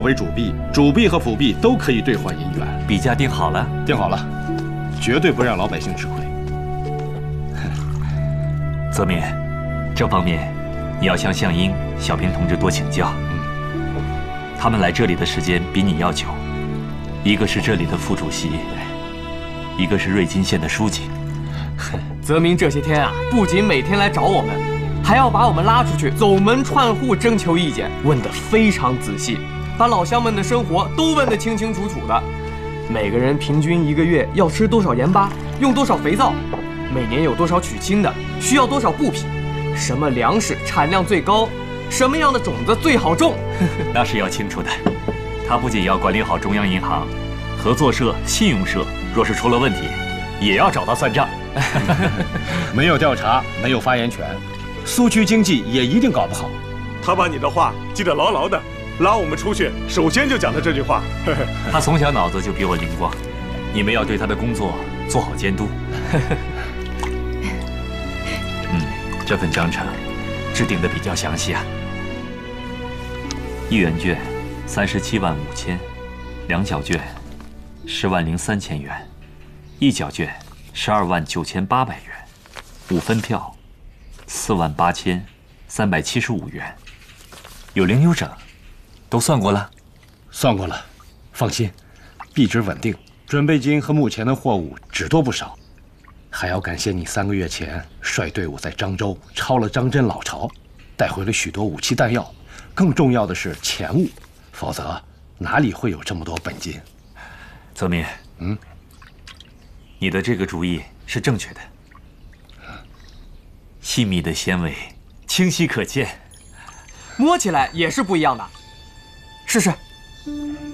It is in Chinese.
为主币，主币和辅币都可以兑换银元。 比价定好了， 定好了，绝对不让老百姓吃亏。 泽民，这方面你要向向英、小平同志多请教。他们来这里的时间比你要久，一个是这里的副主席，一个是瑞金县的书记。 泽民这些天啊，不仅每天来找我们，还要把我们拉出去走门串户征求意见，问得非常仔细，把老乡们的生活都问得清清楚楚的。每个人平均一个月要吃多少盐巴，用多少肥皂，每年有多少娶亲的，需要多少布匹，什么粮食产量最高，什么样的种子最好种。 那是要清楚的。他不仅要管理好中央银行、合作社、信用社，若是出了问题，也要找他算账。 没有调查，没有发言权，苏区经济也一定搞不好。 他把你的话记得牢牢的，拉我们出去，首先就讲他这句话。 他从小脑子就比我灵光，你们要对他的工作做好监督。这份章程制定的比较详细啊。1元券37万5千，2角券10万03千元，1角券12万9800元，5分票4万8千375元，有零有整，都算过了？ 算过了，放心，币值稳定，准备金和目前的货物只多不少。还要感谢你3个月前率队伍在漳州抄了张真老巢，带回了许多武器弹药，更重要的是钱物，否则哪里会有这么多本金？ 泽民，你的这个主意是正确的，细密的纤维清晰可见， 摸起来也是不一样的，试试。